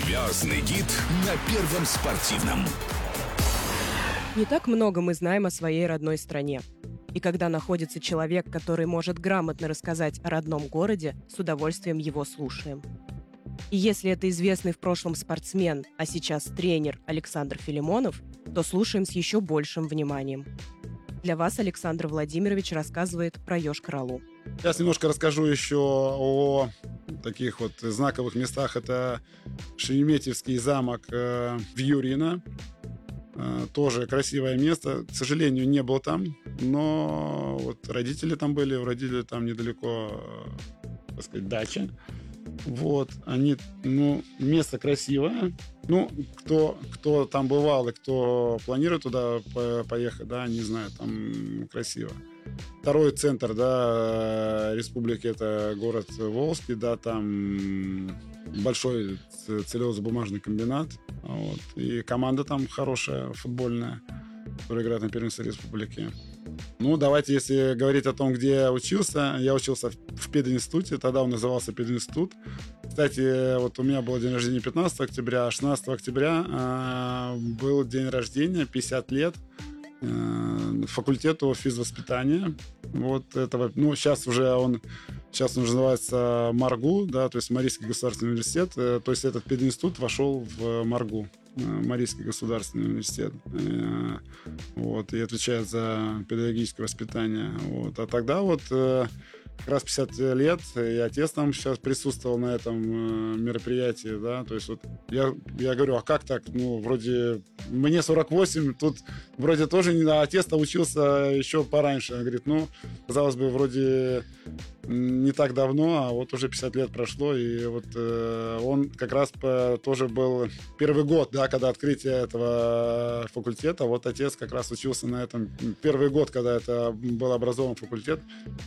Звездный гид на Первом спортивном. Не так много мы знаем о своей родной стране. И когда находится человек, который может грамотно рассказать о родном городе, с удовольствием его слушаем. И если это известный в прошлом спортсмен, а сейчас тренер Александр Филимонов, то слушаем с еще большим вниманием. Для вас Александр Владимирович рассказывает про Йошкар-Олу. Сейчас немножко расскажу еще о таких вот знаковых местах. Это Шереметьевский замок в Юрьино. Тоже красивое место. К сожалению, не был там, но вот родители там были, у родителей там недалеко, так сказать, дача. Вот, они, место красивое. Кто там бывал и кто планирует туда поехать, да, не знаю, там красиво. Второй центр, да, республики — это город Волжский, да, там большой целлюлозно-бумажный комбинат, вот, и команда там хорошая, футбольная, которая играет на первенстве республики. Давайте, если говорить о том, где я учился в пединституте, тогда он назывался пединститут. Кстати, вот у меня был день рождения 15 октября, а 16 октября был день рождения, 50 лет, факультету физвоспитания. Вот этого, сейчас он называется МАРГУ, да, то есть Марийский государственный университет. То есть этот пединститут вошел в МАРГУ, Марийский государственный университет. Вот, и отвечает за педагогическое воспитание. Вот. А тогда как раз 50 лет, и отец там сейчас присутствовал на этом мероприятии, да, то есть я говорю, а как так, вроде мне 48, тут вроде тоже отец-то учился еще пораньше, он говорит, казалось бы, вроде не так давно, а вот уже 50 лет прошло, и он как раз тоже был первый год, да, когда открытие этого факультета, вот отец как раз учился на этом первый год, когда это был образован факультет,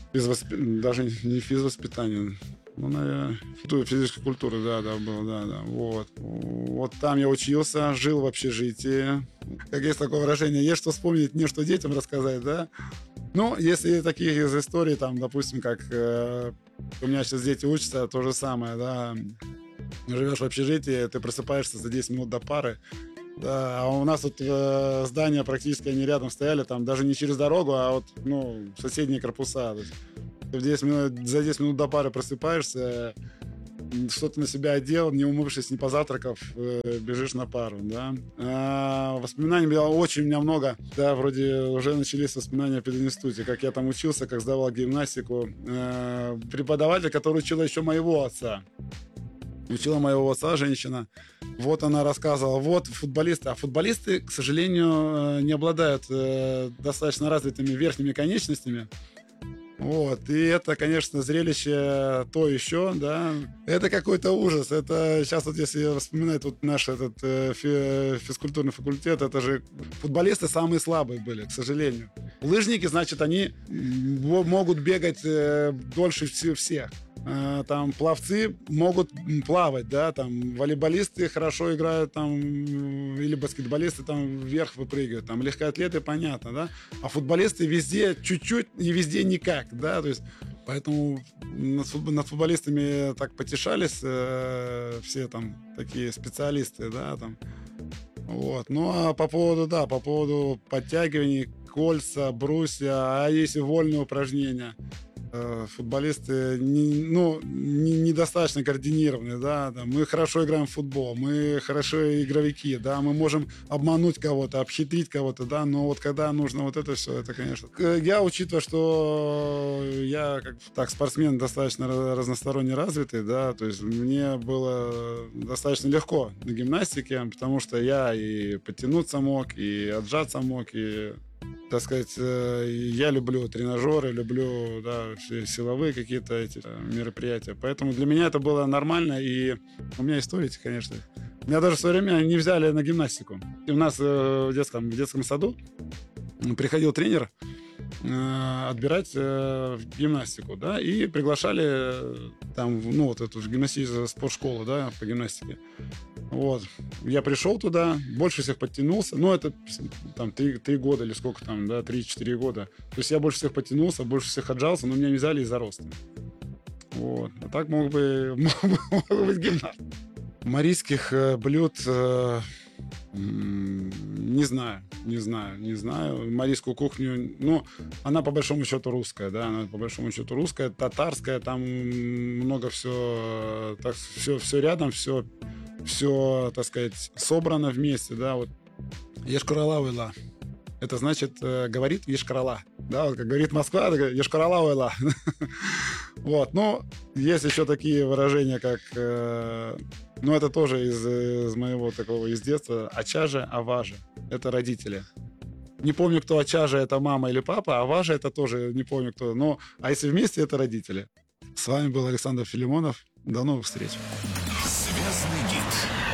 даже не физвоспитание, наверное, физической культуры, да, был, да, вот. Вот там я учился, жил в общежитии. Как есть такое выражение, есть что вспомнить, не что детям рассказать, да. Если таких из историй, там, допустим, как у меня сейчас дети учатся, то же самое, да. Живешь в общежитии, ты просыпаешься за 10 минут до пары, да, а у нас здания практически они рядом стояли, там даже не через дорогу, а соседние корпуса. Ты за 10 минут до пары просыпаешься, что-то на себя одел, не умывшись, не позавтракав, бежишь на пару, да. Воспоминаний было очень у меня много. Да, вроде уже начались воспоминания о пединституте, как я там учился, как сдавал гимнастику. Преподаватель, который учила еще моего отца. Учила моего отца женщина. Вот она рассказывала, вот футболисты. А футболисты, к сожалению, не обладают достаточно развитыми верхними конечностями. Вот, и это, конечно, зрелище то еще, да. Это какой-то ужас. Это сейчас если вспоминать наш этот физкультурный факультет, это же футболисты самые слабые были, к сожалению. Лыжники, значит, они могут бегать дольше всех. Там пловцы могут плавать, да, там волейболисты хорошо играют, там, или баскетболисты там вверх выпрыгивают, там легкоатлеты, понятно, да, а футболисты везде чуть-чуть и везде никак, да, то есть поэтому над футболистами так потешались все там такие специалисты, да, там, вот, а по поводу подтягиваний, кольца, брусья, а если вольные упражнения, футболисты недостаточно координированные, да, мы хорошо играем в футбол, мы хорошие игровики, да, мы можем обмануть кого-то, обхитрить кого-то, да, но вот когда нужно вот это все, это, конечно. Я, учитывая, что я спортсмен достаточно разносторонне развитый, да, то есть мне было достаточно легко на гимнастике, потому что я и подтянуться мог, и отжаться мог, и, так сказать, я люблю тренажеры, люблю, да, все силовые какие-то эти мероприятия. Поэтому для меня это было нормально. И у меня истории, конечно. Меня даже в свое время не взяли на гимнастику. И у нас в детском саду приходил тренер отбирать гимнастику, да, и приглашали там, эту гимнастическую спортшколу, да, по гимнастике. Вот. Я пришел туда, больше всех подтянулся. Это там 3 года или сколько там, да, 3-4 года. То есть я больше всех подтянулся, больше всех отжался, но меня не взяли из-за роста. Вот. А так мог бы быть гимнаст. Марийских блюд не знаю. Марийскую кухню, ну, она по большому счету русская, да, она по большому счету русская, татарская, там много все, так, все рядом, все, так сказать, собрано вместе, да, вот. Ешкурала уйла. Это значит, говорит Ешкурала. Да, вот как говорит Москва, так Ешкурала уйла. Вот, ну, есть еще такие выражения, как, ну, это тоже из моего такого, из детства, ачажа, аважа. Это родители. Не помню, кто ачажа, это мама или папа, а аважа это тоже не помню кто. Но, а если вместе, это родители. С вами был Александр Филимонов. До новых встреч. Связный гид.